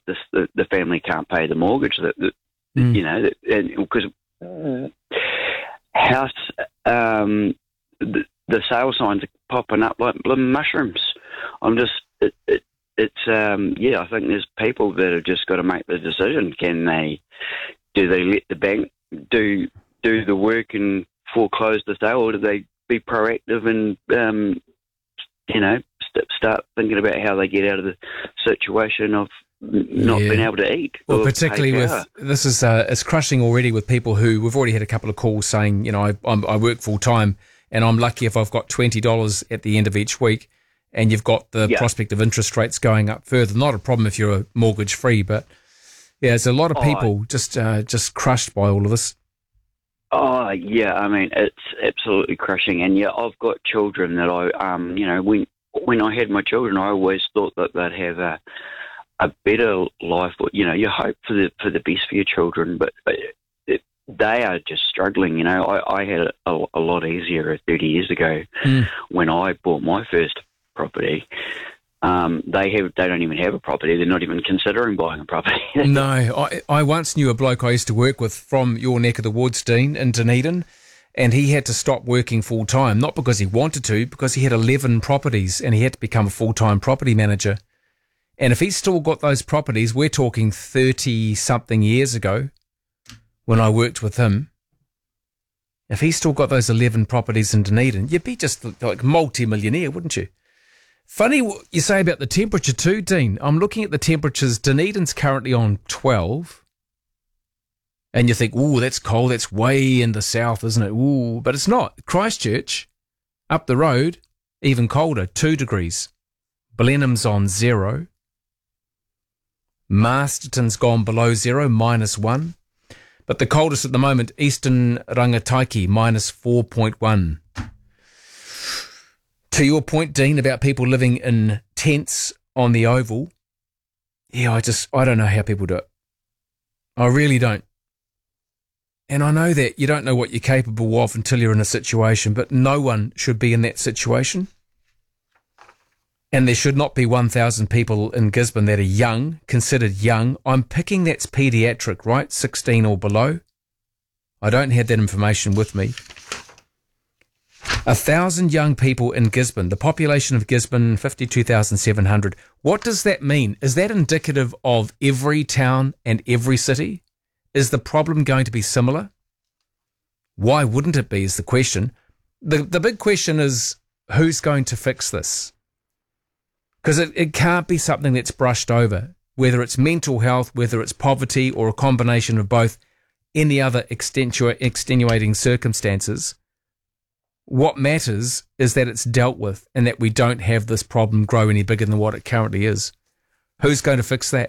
the family can't pay the mortgage. You know, because house the sale signs are popping up like mushrooms. I'm just I think there's people that have just got to make the decision. Do they let the bank do the work and foreclose the sale, or do they be proactive and start thinking about how they get out of the situation of not being able to eat? Well, particularly with this is it's crushing already with people who we've already had a couple of calls saying, you know, I work full time and I'm lucky if I've got $20 at the end of each week, and you've got the prospect of interest rates going up further. Not a problem if you're mortgage free, but yeah, there's a lot of people just crushed by all of this. Oh, yeah, I mean, it's absolutely crushing. And, yeah, I've got children that when I had my children, I always thought that they'd have a better life. You know, you hope for the best for your children, but they are just struggling. You know, I had it a lot easier 30 years ago when I bought my first property. They don't even have a property. They're not even considering buying a property. No, I once knew a bloke I used to work with from your neck of the woods, Dean, in Dunedin, and he had to stop working full time, not because he wanted to, because he had 11 properties and he had to become a full-time property manager. And if he's still got those properties, we're talking 30-something years ago when I worked with him, if he's still got those 11 properties in Dunedin, you'd be just like multi-millionaire, wouldn't you? Funny what you say about the temperature too, Dean. I'm looking at the temperatures. Dunedin's currently on 12. And you think, ooh, that's cold. That's way in the south, isn't it? Ooh, but it's not. Christchurch, up the road, even colder, 2 degrees. Blenheim's on 0. Masterton's gone below 0, -1. But the coldest at the moment, Eastern Rangataiki, -4.1. To your point, Dean, about people living in tents on the Oval, yeah, I don't know how people do it. I really don't. And I know that you don't know what you're capable of until you're in a situation, but no one should be in that situation. And there should not be 1,000 people in Gisborne that are young, considered young. I'm picking that's paediatric, right? 16 or below. I don't have that information with me. 1,000 young people in Gisborne. The population of Gisborne, 52,700. What does that mean? Is that indicative of every town and every city? Is the problem going to be similar? Why wouldn't it be is the question. The big question is, who's going to fix this? Because it can't be something that's brushed over, whether it's mental health, whether it's poverty, or a combination of both, any other extenuating circumstances. What matters is that it's dealt with and that we don't have this problem grow any bigger than what it currently is. Who's going to fix that?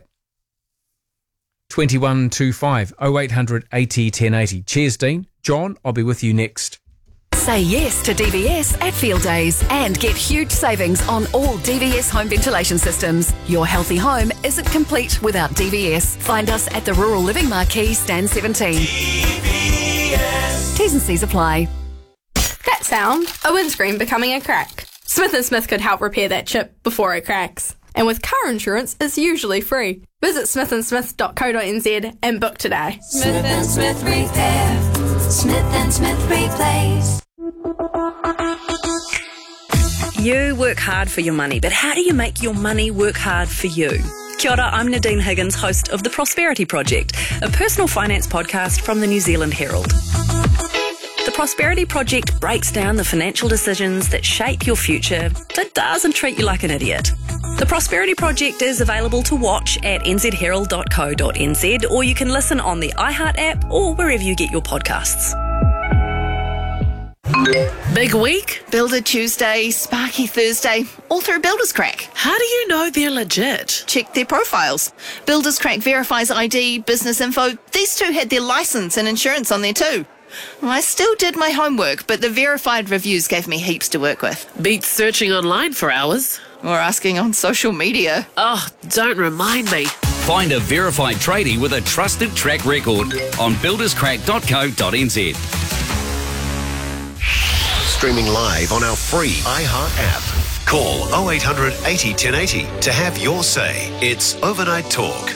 2125 0800 80 1080. Cheers, Dean. John, I'll be with you next. Say yes to DVS at Field Days and get huge savings on all DVS home ventilation systems. Your healthy home isn't complete without DVS. Find us at the Rural Living Marquee, Stand 17. DVS. T's and C's apply. That sound, a windscreen becoming a crack. Smith & Smith could help repair that chip before it cracks. And with car insurance, it's usually free. Visit smithandsmith.co.nz and book today. Smith & Smith Repair. Smith & Smith Replace. You work hard for your money, but how do you make your money work hard for you? Kia ora, I'm Nadine Higgins, host of The Prosperity Project, a personal finance podcast from the New Zealand Herald. The Prosperity Project breaks down the financial decisions that shape your future, but doesn't treat you like an idiot. The Prosperity Project is available to watch at nzherald.co.nz, or you can listen on the iHeart app or wherever you get your podcasts. Big week? Builder Tuesday, Sparky Thursday, all through Builders Crack. How do you know they're legit? Check their profiles. Builders Crack verifies ID, business info. These two had their license and insurance on there too. I still did my homework, but the verified reviews gave me heaps to work with. Beats searching online for hours. Or asking on social media. Oh, don't remind me. Find a verified tradie with a trusted track record on builderscrack.co.nz. Streaming live on our free iHeart app. Call 0800 80 1080 to have your say. It's Overnight Talk.